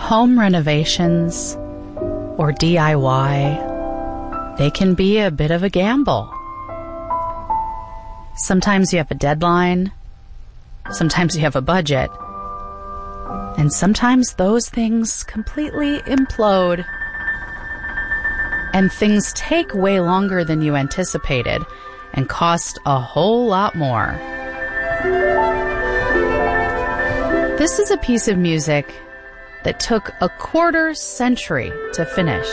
Home renovations or DIY, they can be a bit of a gamble. Sometimes you have a deadline, sometimes you have a budget, and sometimes those things completely implode. And things take way longer than you anticipated and cost a whole lot more. This is a piece of music that took a quarter-century to finish.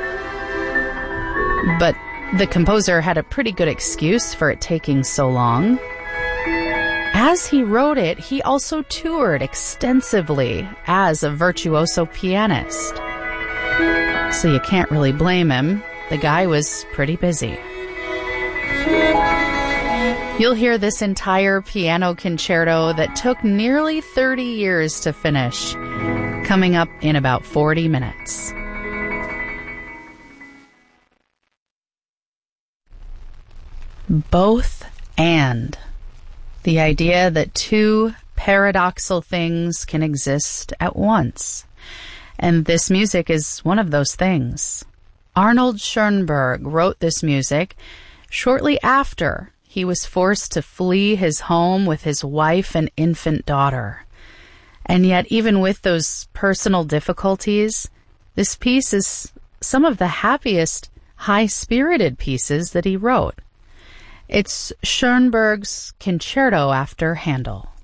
But the composer had a pretty good excuse for it taking so long. As he wrote it, he also toured extensively as a virtuoso pianist. So you can't really blame him. The guy was pretty busy. You'll hear this entire piano concerto that took nearly 30 years to finish, coming up in about 40 minutes. Both and. The idea that two paradoxical things can exist at once. And this music is one of those things. Arnold Schoenberg wrote this music shortly after he was forced to flee his home with his wife and infant daughter. And yet, even with those personal difficulties, this piece is some of the happiest, high-spirited pieces that he wrote. It's Schoenberg's Concerto after Handel.